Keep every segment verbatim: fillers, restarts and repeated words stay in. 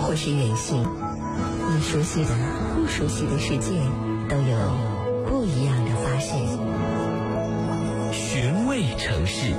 或是远行，你熟悉的、不熟悉的世界都有不一样的发现。 寻味城市，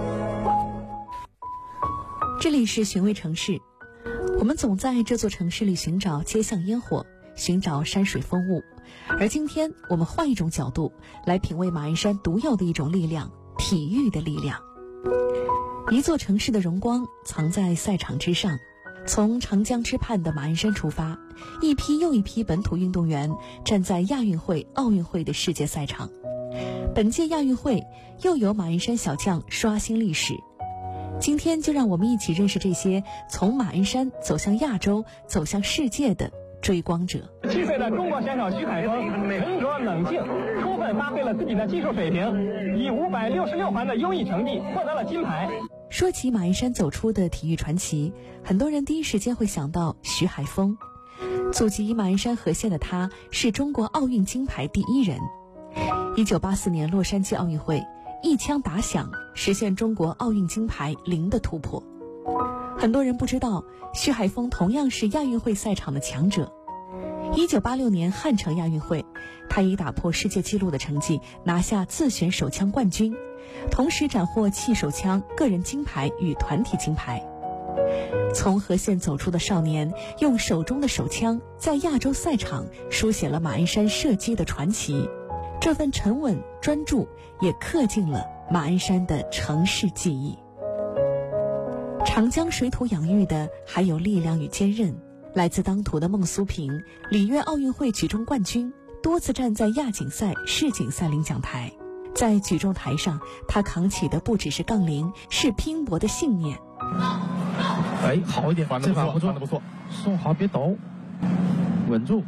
这里是寻味城市。我们总在这座城市里寻找街巷烟火，寻找山水风物，而今天我们换一种角度来品味马鞍山独有的一种力量——体育的力量。一座城市的荣光藏在赛场之上。从长江之畔的马鞍山出发，一批又一批本土运动员站在亚运会、奥运会的世界赛场。本届亚运会又有马鞍山小将刷新历史。今天就让我们一起认识这些从马鞍山走向亚洲、走向世界的追光者。 七岁的中国选手徐海峰沉着冷静，充分发挥了自己的技术水平，以五百六十六环的优异成绩获得了金牌。 说起马鞍山走出的体育传奇，很多人第一时间会想到徐海峰。祖籍马鞍山和县的他是中国奥运金牌第一人。一九八四年洛杉矶奥运会，一枪打响，实现中国奥运金牌零的突破。很多人不知道，徐海峰同样是亚运会赛场的强者。一九八六年汉城亚运会，他以打破世界纪录的成绩拿下自选手枪冠军，同时斩获气手枪个人金牌与团体金牌。从和县走出的少年，用手中的手枪在亚洲赛场书写了马鞍山射击的传奇。这份沉稳专注也刻进了马鞍山的城市记忆。长江水土养育的还有力量与坚韧。来自当涂的孟苏平，里约奥运会举重冠军，多次站在亚锦赛、世锦赛领奖台。在举重台上，他扛起的不只是杠铃，是拼搏的信念。 哎，好一点，这把不错，不错，送好，别抖，稳住。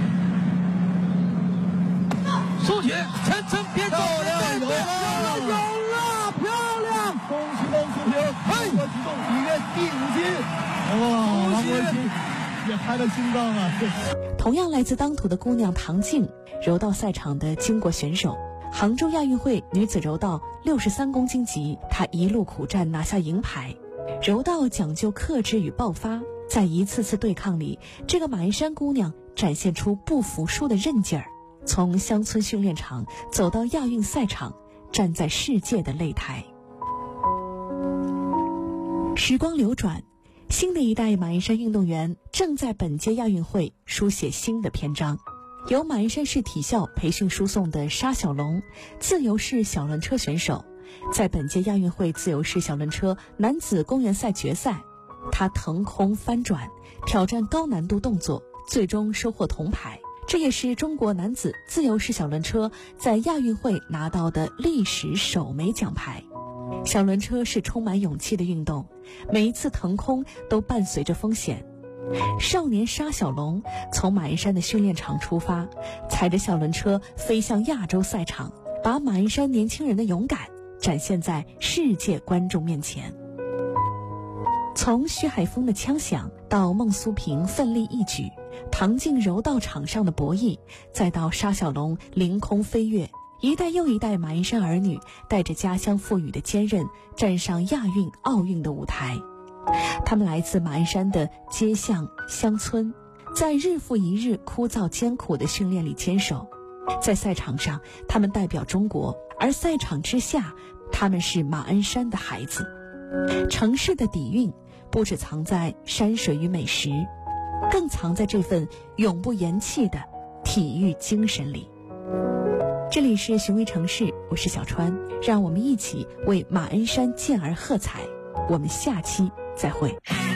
收起，前程别走，有了，有了，漂亮！恭喜孟苏平，中国举重里约第五金。哇，王国兴也拍了心脏啊！ 同样来自当涂的姑娘唐静，柔道赛场的巾帼选手。杭州亚运会女子柔道六十三公斤级，她一路苦战拿下银牌。柔道讲究克制与爆发，在一次次对抗里，这个马鞍山姑娘展现出不服输的韧劲儿。从乡村训练场走到亚运赛场，站在世界的擂台。时光流转，新的一代马鞍山运动员正在本届亚运会书写新的篇章。由马鞍山市体校培训输送的沙小龙，自由式小轮车选手，在本届亚运会自由式小轮车男子公园赛决赛，他腾空翻转，挑战高难度动作，最终收获铜牌。这也是中国男子自由式小轮车在亚运会拿到的历史首枚奖牌。小轮车是充满勇气的运动，每一次腾空都伴随着风险。少年沙小龙从马鞍山的训练场出发，踩着小轮车飞向亚洲赛场，把马鞍山年轻人的勇敢展现在世界观众面前。从徐海峰的枪响到孟苏平奋力一举，唐静柔道场上的博弈，再到沙小龙凌空飞跃，一代又一代马鞍山儿女带着家乡赋予的坚韧，站上亚运、奥运的舞台。他们来自马鞍山的街巷乡村，在日复一日枯燥艰苦的训练里坚守。在赛场上，他们代表中国，而赛场之下，他们是马鞍山的孩子。城市的底蕴不只藏在山水与美食，更藏在这份永不言弃的体育精神里。这里是寻味城市，我是小川，让我们一起为马鞍山健儿喝彩。我们下期再会。